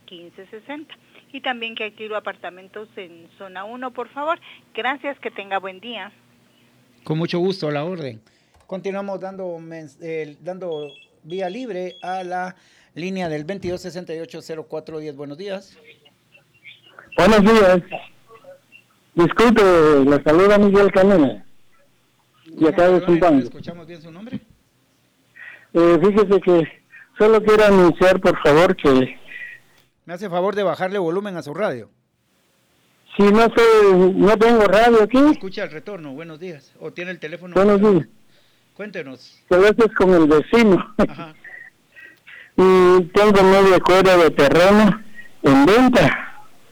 1560. Y también que alquilo apartamentos en zona 1, por favor. Gracias, que tenga buen día. Con mucho gusto, a la orden. Continuamos dando vía libre a la línea del 2268-0410. Buenos días. Buenos días. Disculpe, le saluda Miguel Canela. Y acá de Zumpango. ¿Escuchamos bien su nombre? Fíjese que solo quiero anunciar, por favor, que... ¿Me hace favor de bajarle volumen a su radio? Si no tengo radio aquí. Escucha el retorno, buenos días. ¿O tiene el teléfono? Buenos días. Cuéntenos. A veces con el vecino. Ajá. Y tengo media cuadra de terreno en venta.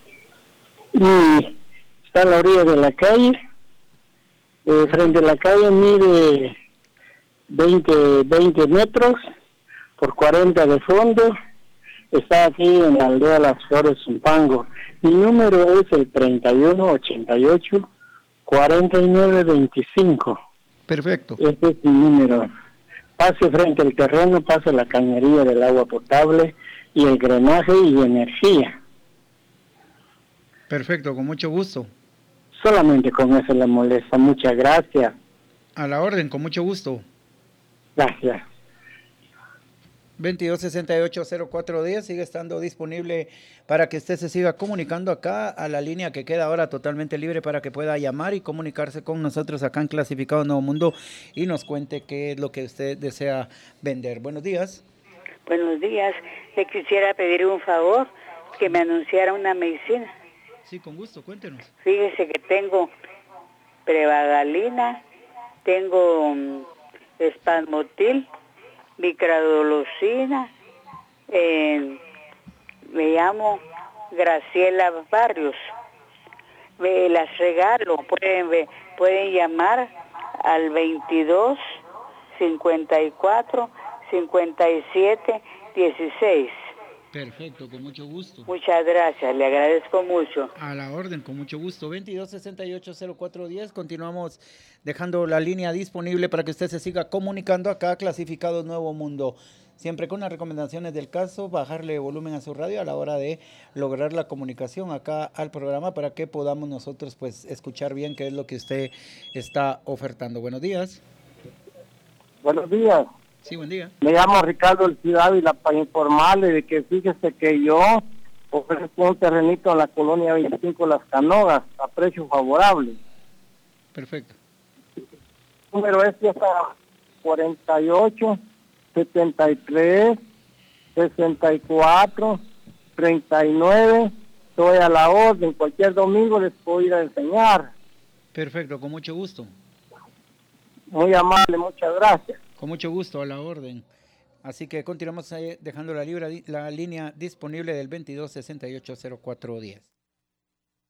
Y está a la orilla de la calle. Frente a la calle mide 20 metros por 40 de fondo. Está aquí en la aldea Las Flores, Zumpango. Mi número es el 3188-4925. Perfecto. Este es mi número. Pase frente al terreno, pase la cañería del agua potable y el drenaje y energía. Perfecto, con mucho gusto. Solamente con eso le molesta. Muchas gracias. A la orden, con mucho gusto. Gracias. 2268-0410 sigue estando disponible para que usted se siga comunicando acá a la línea que queda ahora totalmente libre para que pueda llamar y comunicarse con nosotros acá en Clasificado Nuevo Mundo y nos cuente qué es lo que usted desea vender. Buenos días. Buenos días. Le quisiera pedir un favor, que me anunciara una medicina. Sí, con gusto, cuéntenos. Fíjese que tengo prevagalina, tengo espasmotil, micradolosina, me llamo Graciela Barrios, las regalo, pueden llamar al 22 54 57 16. Perfecto, con mucho gusto. Muchas gracias, le agradezco mucho. A la orden, con mucho gusto. 2268-0410. Continuamos dejando la línea disponible para que usted se siga comunicando acá, Clasificado Nuevo Mundo. Siempre con las recomendaciones del caso, bajarle volumen a su radio a la hora de lograr la comunicación acá al programa para que podamos nosotros pues escuchar bien qué es lo que usted está ofertando. Buenos días. Buenos días. Sí, buen día. Me llamo Ricardo El Ciudad y para informarle de que fíjese que yo ofrezco un terrenito en la colonia 25 Las Canogas a precio favorable. Perfecto. El número es ya está 48 73 64 39. Estoy a la orden. Cualquier domingo les puedo ir a enseñar. Perfecto, con mucho gusto. Muy amable, muchas gracias. Con mucho gusto, a la orden. Así que continuamos dejando la línea disponible del 2268-0410.